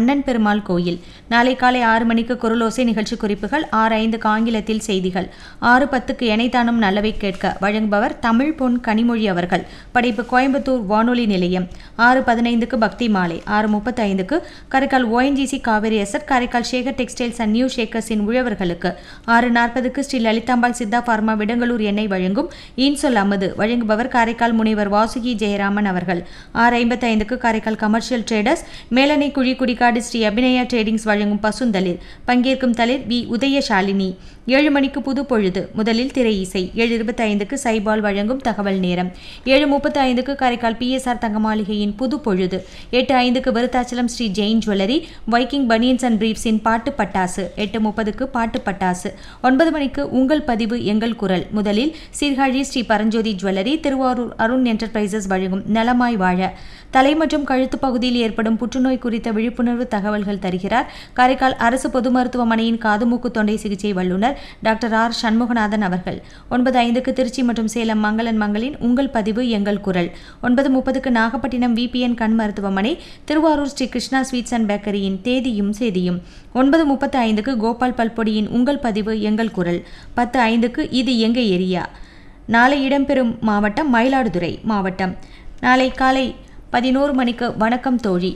கண்ணன் பெருமாள் கோயில். நாளை காலை 6 மணிக்கு குரலோசை நிகழ்ச்சி குறிப்புகள், 6:05க்கு ஆங்கிலத்தில் செய்திகள், 6:10க்கு எனைத்தானும் நல்லவை கேட்க வழங்குபவர் தமிழ் பொன் கனிமொழி அவர்கள். படைப்பு கோயம்புத்தூர் வானொலி நிலையம். 6:15க்கு பக்தி மாலை. 6:35க்கு Karaikal ONGC Kaveri zed, Karaikal Sekar textiles and new ஷேக்கர்ஸின் உழவர்களுக்கு. 6:40க்கு ஸ்ரீ லலிதாம்பாள் சித்தா பார்மா விடங்கலூர் எண்ணெய் வழங்கும் இன்சொல் அமது, வழங்குபவர் காரைக்கால் முனைவர் வாசுகி ஜெயராமன் அவர்கள். 6:55க்கு காரைக்கால் கமர்ஷியல் ட்ரேடர்ஸ் மேலனை குழி குடிக்காடு ஸ்ரீ அபிநயா ட்ரேடிங்ஸ் வழங்கும் பசுந்தளிர், பங்கேற்கும் தளிர் வி உதயசாலினி. 7 மணிக்கு புது பொழுது, முதலில் திரை இசை. 7:25க்கு சைபால் வழங்கும் தகவல் நேரம். 7:35க்கு காரைக்கால் PSR தங்க மாளிகையின் புது பொழுது. 8:05க்கு Virudhachalam Sri Jain jewellery Viking banians and பிரீப்ஸின் பாட்டு பட்டாசு. 8:30க்கு பாட்டு பட்டாசு. 9 மணிக்கு உங்கள் பதிவு எங்கள் குரல். முதலில் சீர்காழி ஸ்ரீ பரஞ்சோதி ஜுவல்லரி, திருவாரூர் அருண் என்டர்பிரைசஸ் வழங்கும் நலமாய் வாழ, தலை மற்றும் கழுத்து பகுதியில் ஏற்படும் புற்றுநோய் குறித்த விழிப்புணர்வு தகவல்கள் தருகிறார் காரைக்கால் அரசு பொது மருத்துவமனையின் காதுமூக்கு தொண்டை சிகிச்சை வல்லுநர் டாக்டர் ஆர் சண்முகநாதன் அவர்கள். 9:05க்கு திருச்சி மற்றும் சேலம் மங்களன் மங்களின் உங்கள் பதிவு எங்கள் குரல். 9:30க்கு நாகப்பட்டினம் VPN கண் மருத்துவமனை, திருவாரூர் ஸ்ரீ கிருஷ்ணா ஸ்வீட்ஸ் அண்ட் பேக்கரியின் தேதியும் சேதியும். 9:35க்கு கோபால் பல்பொடியின் உங்கள் பதிவு எங்கள் குரல். 10:05க்கு இது எங்க ஏரியா. நாளை இடம்பெறும் மாவட்டம் மயிலாடுதுறை மாவட்டம். நாளை காலை 11 மணிக்கு வணக்கம் தோழி.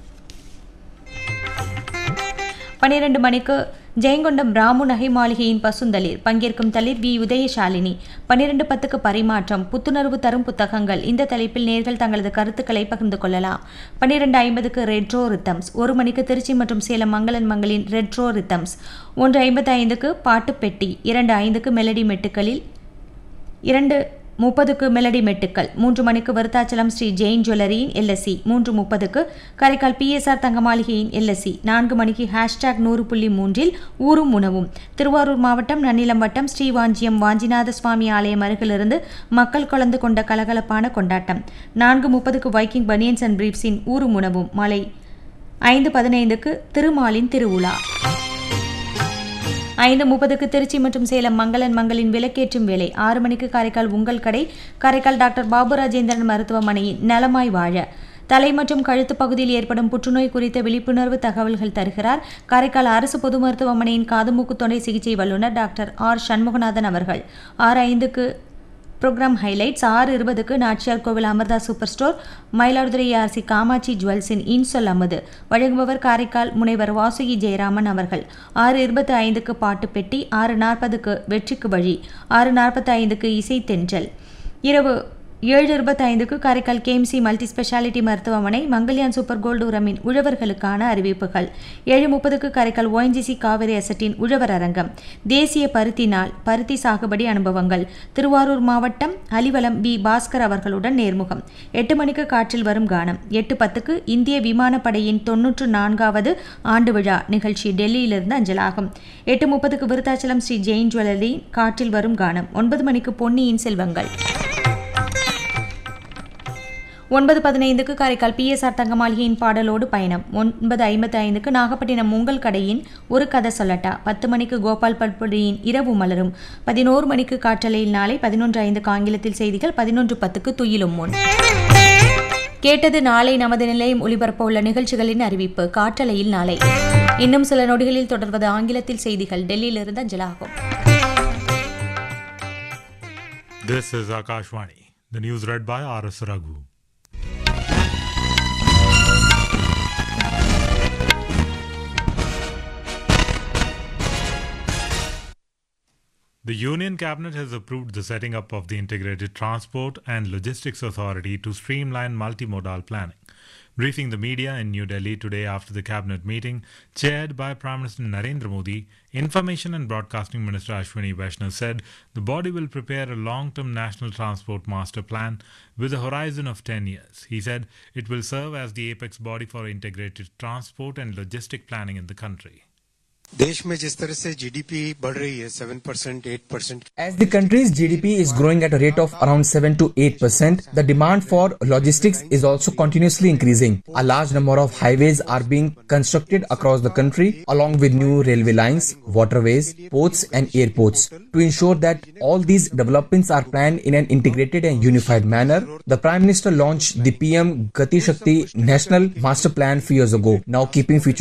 12 மணிக்கு ஜெயங்கொண்டம் ராமு நகை மாளிகையின் பசுந்தளிர், பங்கேற்கும் தளிர் வி உதயசாலினி. 12:10க்கு பரிமாற்றம், புத்துணர்வு தரும் புத்தகங்கள். இந்த தலைப்பில் நேர்கள் தங்களது கருத்துக்களை பகிர்ந்து கொள்ளலாம். 12:50க்கு ரெட்ரோ ரித்தம்ஸ். 1 மணிக்கு திருச்சி மற்றும் சேலம் மங்களன் மங்களின் ரெட்ரோ ரித்தம்ஸ். 1:55க்கு பாட்டு பெட்டி. 2:05க்கு மெலடி மெட்டுக்களில். 2:30க்கு மெலடி மெட்டுக்கள். 3 மணிக்கு விருத்தாச்சலம் ஸ்ரீ ஜெயின் ஜுவல்லரியின் LSC. 3:30க்கு காரைக்கால் PSR தங்க மாளிகையின் LSC. 4 மணிக்கு #100.3 ஊரும் உணவும். திருவாரூர் மாவட்டம் நன்னிலம் வட்டம் ஸ்ரீவாஞ்சியம் வாஞ்சிநாத சுவாமி ஆலயம் அருகிலிருந்து மக்கள் கலந்து கொண்ட கலகலப்பான கொண்டாட்டம். 4:30க்கு வைக்கிங் பனியன்ஸ் அண்ட் பிரீப்ஸின் ஊரும் உணவும். மாலை 5:15க்கு திருமாலின் திருவுலா. 5:30க்கு திருச்சி மற்றும் சேலம் மங்களன் மங்களின் விளக்கேற்றும் வேலை. 6 மணிக்கு காரைக்கால் உங்கள் கடை, காரைக்கால் டாக்டர் பாபு ராஜேந்திரன் மருத்துவமனையின் நலமாய் வாழ, தலை மற்றும் கழுத்து பகுதியில் ஏற்படும் புற்றுநோய் குறித்த விழிப்புணர்வு தகவல்கள் தருகிறார் காரைக்கால் அரசு பொது மருத்துவமனையின் காதுமூக்கு தொண்டை சிகிச்சை வல்லுநர் டாக்டர் ஆர் சண்முகநாதன் அவர்கள். 6:05க்கு ப்ரோக்ராம் ஹைலைட்ஸ். 6:20க்கு நாச்சியார் கோவில் Amrita super store Mayiladuthurai ARC Kamakshi ஜுவல்ஸின் இன்சொல் அமது, வழங்குபவர் காரைக்கால் முனைவர் வாசுகி ஜெயராமன் அவர்கள். 6:25க்கு பாட்டு பெட்டி. 6:40க்கு வெற்றிக்கு வழி. 6:45க்கு இசை தென்றல். இரவு 7:25க்கு காரைக்கால் KMC மல்டி ஸ்பெஷாலிட்டி மருத்துவமனை மங்கல்யான் சூப்பர் கோல்டு உரமின் உழவர்களுக்கான அறிவிப்புகள். 7:30க்கு காரைக்கால் ONGC காவேரி எசட்டின் உழவர் அரங்கம். தேசிய பருத்தி நாள், பருத்தி சாகுபடி அனுபவங்கள். திருவாரூர் மாவட்டம் அலிவலம் B பாஸ்கர் அவர்களுடன் நேர்முகம். 8 மணிக்கு காற்றில் வரும் கானம். 8:10க்கு இந்திய விமானப்படையின் 94வது ஆண்டு விழா நிகழ்ச்சி டெல்லியிலிருந்து அஞ்சலாகும். 8:30க்கு விருத்தாச்சலம் ஸ்ரீ ஜெயின் ஜுவல்லரி காற்றில் வரும் கானம். 9 மணிக்கு பொன்னியின் செல்வங்கள். 9:15க்கு காரைக்கால் PSR தங்க மாளிகையின் பாடலோடு பயணம். 9:55க்கு நாகப்பட்டினம் உங்கள் கடையின் ஒரு கதை சொல்லட்டா. 10 மணிக்கு கோபால் பல்பொடியின் இரவு மலரும். 11 மணிக்கு காற்றலையில் நாளை. 11:05க்கு ஆங்கிலத்தில் செய்திகள். 11:10க்கு துயிலும் முன். கேட்டது நாளை நமது நிலையம் ஒளிபரப்ப உள்ள நிகழ்ச்சிகளின் அறிவிப்பு. காற்றலையில் நாளை. இன்னும் சில நொடிகளில் தொடர்வது ஆங்கிலத்தில் செய்திகள் டெல்லியிலிருந்து அஞ்சலாகும். This is Akashvani. The news read by R.S. Raghu. The Union Cabinet has approved the setting up of the Integrated Transport and Logistics Authority to streamline multimodal planning. Briefing the media in New Delhi today after the Cabinet meeting, chaired by Prime Minister Narendra Modi, Information and Broadcasting Minister Ashwini Vaishnav said the body will prepare a long-term national transport master plan with a horizon of 10 years. He said it will serve as the apex body for integrated transport and logistic planning in the country. देश में जिस तरह से GDP बढ़ रही है 7%, 8%. As the country's GDP is growing at a rate of around 7 to 8%, the demand for logistics is also continuously increasing. A large number of highways are being constructed across the country, along with new railway lines, waterways, ports and airports. To ensure that all these developments are planned in an integrated and unified manner, the Prime Minister launched the PM Gati Shakti National Master Plan few years ago. Now keeping future